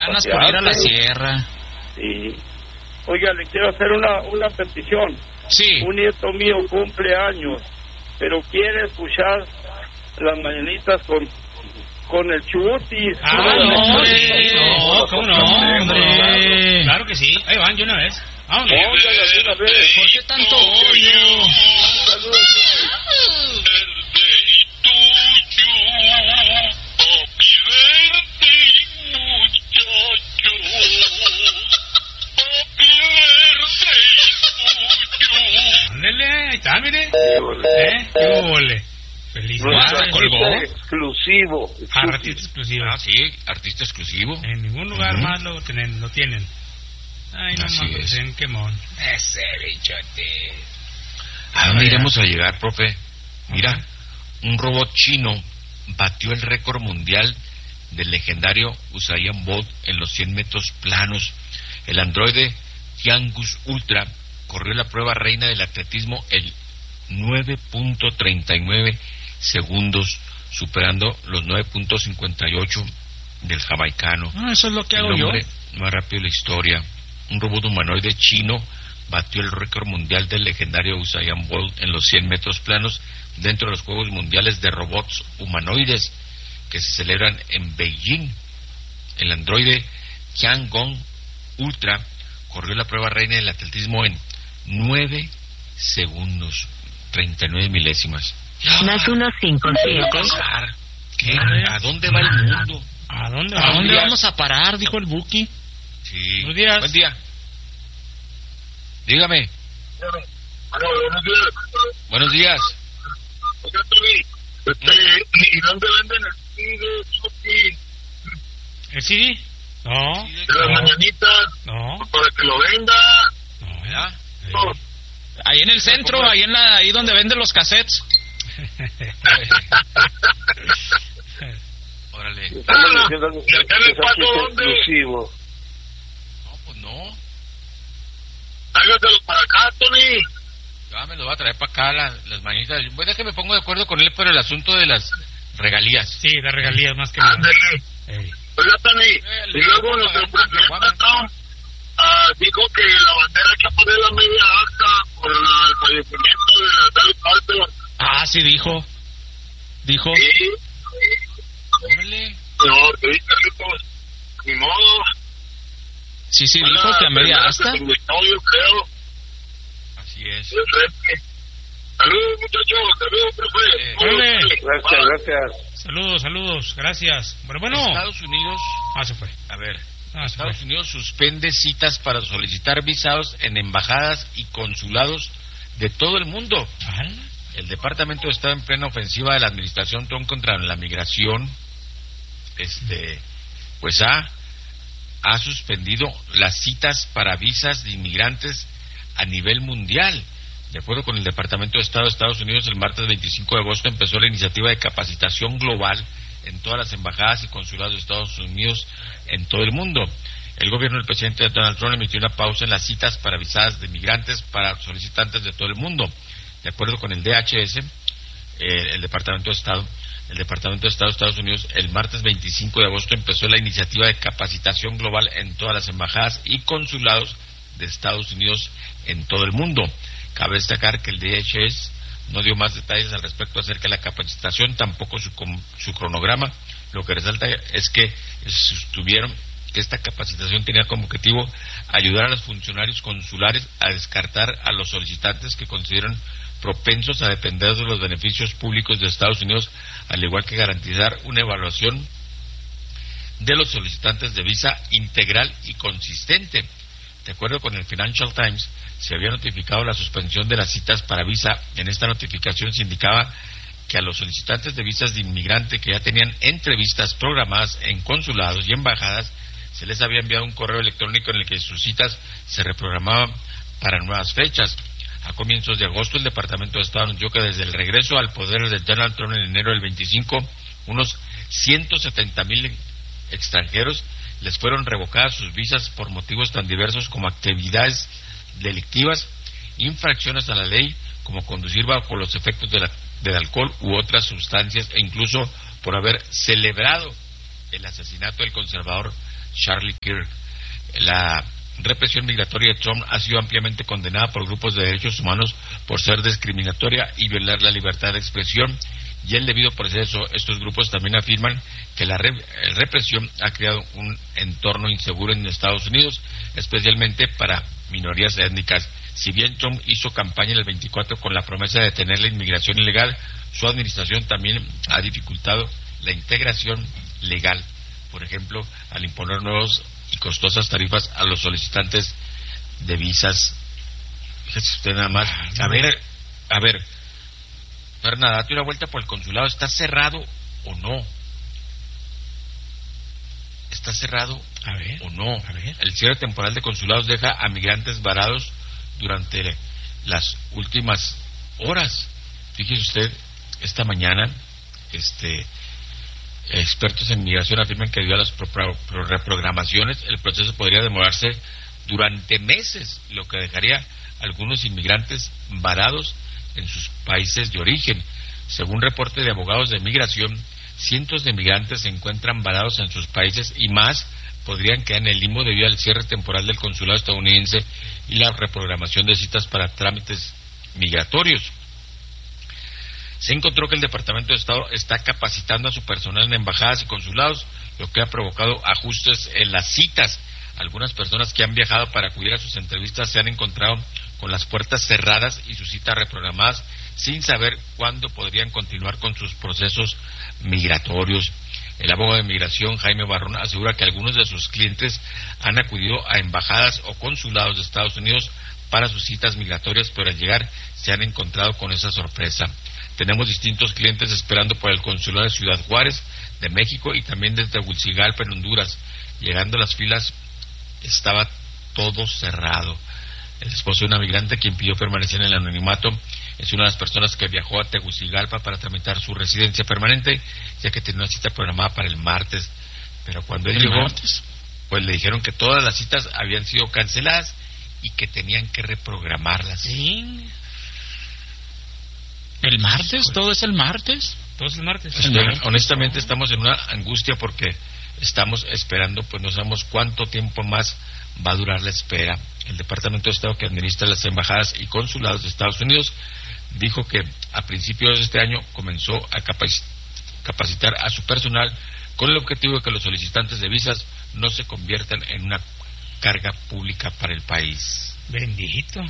ganas por ir a la sierra. Sí. Oiga, le quiero hacer una petición. Sí. Un nieto mío cumple años, pero quiere escuchar las mañanitas con el Chutis. ¿Cómo no, hombre? Claro que sí. Ahí van, de una vez. Vámonos. ¿Por qué tanto odio? Saludos. Ándele, ahí está, mire. ¿Qué vole? Feliz. Colgó. Exclusivo. Artista exclusivo. Sí, artista exclusivo. En ningún lugar más lo tienen. Ay, no mames, en quemón. Ese bichote. ¿A dónde iremos a llegar, profe? Mira, un robot chino batió el récord mundial del legendario Usain Bolt en los 100 metros planos. El androide Tiangus Ultra corrió la prueba reina del atletismo en 9.39 segundos, superando los 9.58 del jamaicano. Eso es lo que hago yo. El hombre más rápido de la historia. Un robot humanoide chino batió el récord mundial del legendario Usain Bolt en los 100 metros planos dentro de los Juegos Mundiales de Robots Humanoides que se celebran en Beijing. El androide Tiangong Ultra corrió la prueba reina del atletismo en 9 segundos, 39 milésimas. Más 157. ¿Qué? ¿A dónde va el mundo? ¿A dónde vamos a parar? Dijo el Buki. Sí. Buenos días. Buen día. Dígame. Buenos días. Buenos días. Oiga, Tony, ¿y dónde venden el CD? ¿El CD? No. ¿De las mañanitas? No. ¿Para que lo venda? No, ¿verdad? Ahí en el centro, ahí donde venden los cassettes. Órale. Estamos diciendo que ¿Y acá en el es Paso artista dónde? exclusivo. No, pues no. Hágaselo para acá, Tony. Ya me lo va a traer para acá las mañanitas. Voy a dejar que me pongo de acuerdo con él por el asunto de las regalías. Sí, de regalías más que nada. Ándele. Oiga, Tony, y luego nuestro presidente Trump dijo que la bandera hay que ponerla media alta por el fallecimiento de Natalie Portman. Ah, sí, dijo. Sí. Órale. No, te dije, Carlitos, ni modo. Sí, dijo que a media asta. No, yo creo. Así es. Saludos, muchachos. Saludos, profe. Órale. Gracias. Saludos, gracias. Bueno. Estados Unidos. Se fue. A ver. Se Estados fue. Unidos suspende citas para solicitar visados en embajadas y consulados de todo el mundo. El Departamento de Estado en plena ofensiva de la administración Trump contra la migración, pues ha suspendido las citas para visas de inmigrantes a nivel mundial. De acuerdo con el Departamento de Estado de Estados Unidos, el martes 25 de agosto empezó la iniciativa de capacitación global en todas las embajadas y consulados de Estados Unidos en todo el mundo. El gobierno del presidente Donald Trump emitió una pausa en las citas para visadas de inmigrantes para solicitantes de todo el mundo. De acuerdo con el DHS, el Departamento de Estado de Estados Unidos, el martes 25 de agosto empezó la iniciativa de capacitación global en todas las embajadas y consulados de Estados Unidos en todo el mundo. Cabe destacar que el DHS no dio más detalles al respecto acerca de la capacitación, tampoco su cronograma. Lo que resalta es que sostuvieron que esta capacitación tenía como objetivo ayudar a los funcionarios consulares a descartar a los solicitantes que consideran propensos a depender de los beneficios públicos de Estados Unidos, al igual que garantizar una evaluación de los solicitantes de visa integral y consistente. De acuerdo con el Financial Times, se había notificado la suspensión de las citas para visa. En esta notificación se indicaba que a los solicitantes de visas de inmigrante que ya tenían entrevistas programadas en consulados y embajadas, se les había enviado un correo electrónico en el que sus citas se reprogramaban para nuevas fechas. A comienzos de agosto, el Departamento de Estado anunció que desde el regreso al poder de Donald Trump en enero del 25, unos 170,000 extranjeros les fueron revocadas sus visas por motivos tan diversos como actividades delictivas, infracciones a la ley, como conducir bajo los efectos del alcohol u otras sustancias, e incluso por haber celebrado el asesinato del conservador Charlie Kirk. La represión migratoria de Trump ha sido ampliamente condenada por grupos de derechos humanos por ser discriminatoria y violar la libertad de expresión y el debido proceso. Estos grupos también afirman que la represión ha creado un entorno inseguro en Estados Unidos, especialmente para minorías étnicas. Si bien Trump hizo campaña el 24 con la promesa de detener la inmigración ilegal, su administración también ha dificultado la integración legal, por ejemplo, al imponer nuevos y costosas tarifas a los solicitantes de visas. Fíjese usted nada más. A ver, Fernanda, date una vuelta por el consulado. ¿Está cerrado o no? ¿Está cerrado o no? El cierre temporal de consulados deja a migrantes varados durante las últimas horas. Fíjese usted, esta mañana, expertos en migración afirman que debido a las reprogramaciones, el proceso podría demorarse durante meses, lo que dejaría a algunos inmigrantes varados en sus países de origen. Según reporte de abogados de migración, cientos de migrantes se encuentran varados en sus países y más podrían quedar en el limbo debido al cierre temporal del consulado estadounidense y la reprogramación de citas para trámites migratorios. Se encontró que el Departamento de Estado está capacitando a su personal en embajadas y consulados, lo que ha provocado ajustes en las citas. Algunas personas que han viajado para acudir a sus entrevistas se han encontrado con las puertas cerradas y sus citas reprogramadas sin saber cuándo podrían continuar con sus procesos migratorios. El abogado de migración, Jaime Barrón, asegura que algunos de sus clientes han acudido a embajadas o consulados de Estados Unidos para sus citas migratorias, pero al llegar se han encontrado con esa sorpresa. Tenemos distintos clientes esperando por el consulado de Ciudad Juárez, de México, y también desde Tegucigalpa, en Honduras. Llegando a las filas, estaba todo cerrado. El esposo de una migrante, quien pidió permanecer en el anonimato, es una de las personas que viajó a Tegucigalpa para tramitar su residencia permanente, ya que tenía una cita programada para el martes. Pero cuando él llegó, pues le dijeron que todas las citas habían sido canceladas y que tenían que reprogramarlas. ¿Sí? ¿El martes? ¿Todo es el martes? Todo es el martes. Honestamente estamos en una angustia porque estamos esperando, pues no sabemos cuánto tiempo más va a durar la espera. El Departamento de Estado, que administra las embajadas y consulados de Estados Unidos, dijo que a principios de este año comenzó a capacitar a su personal con el objetivo de que los solicitantes de visas no se conviertan en una carga pública para el país. Bendito.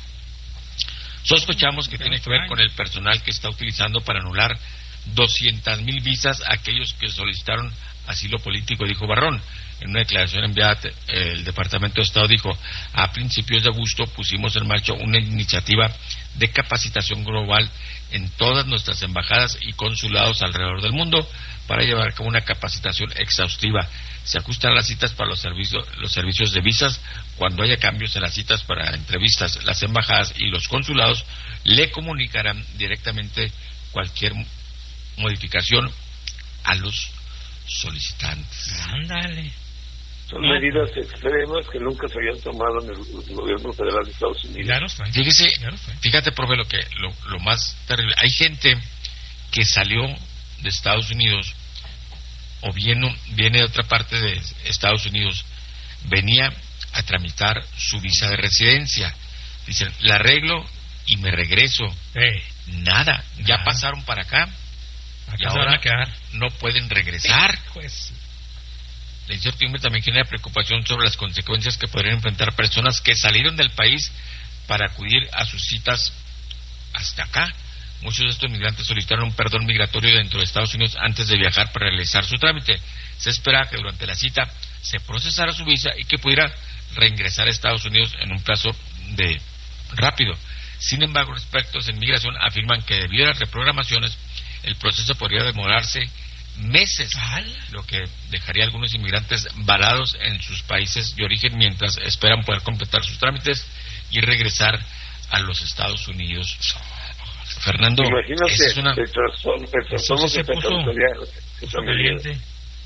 Sospechamos que tiene que ver con el personal que está utilizando para anular 200,000 visas a aquellos que solicitaron asilo político, dijo Barrón. En una declaración enviada, el Departamento de Estado dijo: a principios de agosto pusimos en marcha una iniciativa de capacitación global en todas nuestras embajadas y consulados alrededor del mundo para llevar a cabo una capacitación exhaustiva. Se ajustan las citas para los servicios de visas. Cuando haya cambios en las citas para entrevistas, las embajadas y los consulados le comunicarán directamente cualquier modificación a los solicitantes. Ándale. Son medidas extremas que nunca se habían tomado en el gobierno federal de Estados Unidos. Fíjate, profe, lo más terrible. Hay gente que salió de Estados Unidos o viene de otra parte de Estados Unidos, venía a tramitar su visa de residencia. Dicen, la arreglo y me regreso. Nada, ya pasaron para acá y ahora no pueden regresar. Pues la incertidumbre también genera preocupación sobre las consecuencias que podrían enfrentar personas que salieron del país para acudir a sus citas hasta acá. Muchos de estos migrantes solicitaron un perdón migratorio dentro de Estados Unidos antes de viajar para realizar su trámite. Se esperaba que durante la cita se procesara su visa y que pudiera reingresar a Estados Unidos en un plazo rápido. Sin embargo, expertos en migración afirman que debido a las reprogramaciones, el proceso podría demorarse meses, lo que dejaría a algunos inmigrantes varados en sus países de origen mientras esperan poder completar sus trámites y regresar a los Estados Unidos. Fernando, imagínate es una... el trastorno se puso caliente.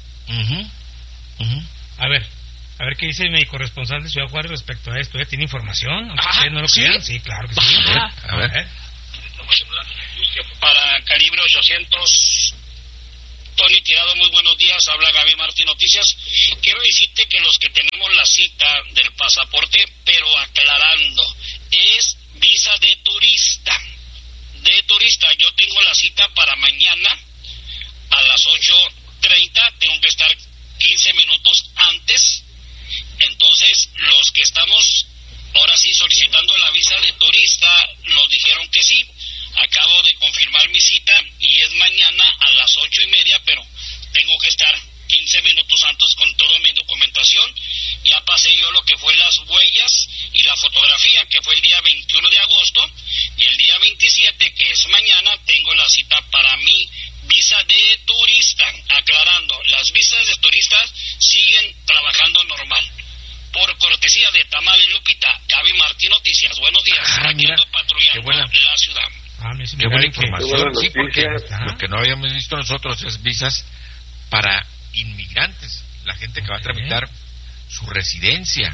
A ver qué dice mi corresponsal de Ciudad Juárez respecto a esto. ¿Tiene información? ¿Ustedes no lo crean? Sí, claro que sí. A ver. Para calibre 800 Tony Tirado, muy buenos días, habla Gaby Martín Noticias. Quiero decirte que los que tenemos la cita del pasaporte, pero aclarando, es visa de turista. Yo tengo la cita para mañana a las 8:30, tengo que estar 15 minutos antes. Entonces, los que estamos ahora sí solicitando la visa de turista nos dijeron que sí. Acabo de confirmar mi cita y es mañana a las 8:30, pero tengo que estar 15 minutos antes con toda mi documentación. Ya pasé yo lo que fue las huellas y la fotografía, que fue el día 21 de agosto, y el día 27, que es mañana, tengo la cita para mi visa de turista. Aclarando, las visas de turistas siguen trabajando normal. Por cortesía de Tamales Lupita, Gaby Martín Noticias. Buenos días. Aquí ando patrullando la ciudad. Qué buena información. Sí, porque lo que no habíamos visto nosotros es visas para inmigrantes, la gente que va a tramitar su residencia.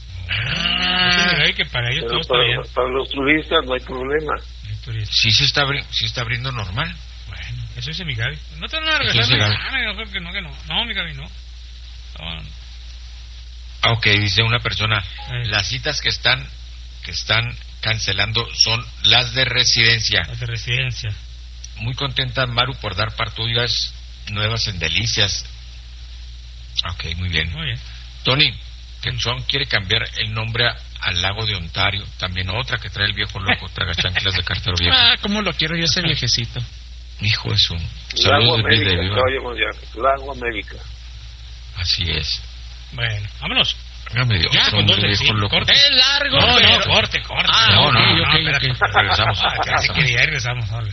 Que para ellos pero todo está bien. Para los turistas no hay problema. Sí se está abriendo normal. Bueno, eso dice mi Gaby. No te van a regresar. No, mi Gaby, no. Ok, dice una persona, las citas que están cancelando son las de residencia. Las de residencia. Muy contenta Maru por dar parturias nuevas en Delicias. Ok, muy bien. Muy bien. Tony, Quechón quiere cambiar el nombre al lago de Ontario. También otra que trae el viejo loco, traga chanclas de cartero viejo. Cómo lo quiero yo ese viejecito. Hijo de su... Lago Saludos América, de Lago América. Así es. Bueno, vámonos. Ya, con dos de corte. Es largo. No, corte. Ok. Regresamos. Se quería y regresamos, vale.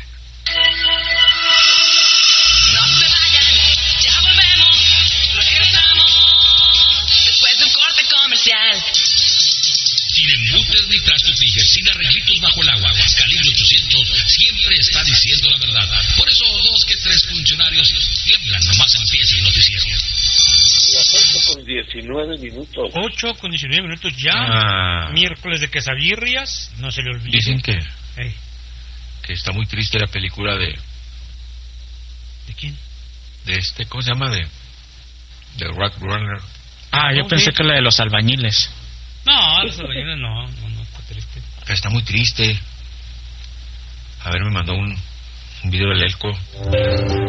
No se vayan, ya volvemos, regresamos, después de un corte comercial. Sin embutes ni trastos Tiger, sin arreglitos bajo el agua, Aguascalientes 800 siempre está diciendo la verdad. Por eso 2 que 3 funcionarios tiemblan, nomás empieza el noticiero. Las 8:19. 8:19 ya. Miércoles de quesabirrias, no se le olvide. Dicen que está muy triste la película de... ¿De quién? De ¿cómo se llama? De Roadrunner. Yo pensé que la de los albañiles. No, los albañiles no, está triste. Está muy triste. A ver, me mandó un video del Elco.